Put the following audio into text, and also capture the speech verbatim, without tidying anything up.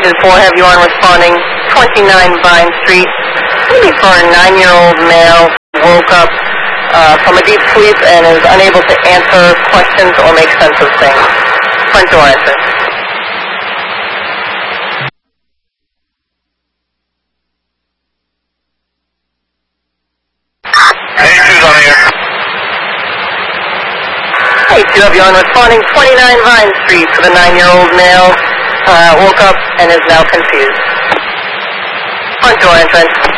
two four, have you on responding twenty-nine Vine Street. Maybe for a nine-year-old male who woke up uh, from a deep sleep and is unable to answer questions or make sense of things. Front door entrance. Hey, two's on here. Hey, two, have you on responding twenty-nine Vine Street for the nine-year-old male uh, woke up and is now confused. Front door entrance.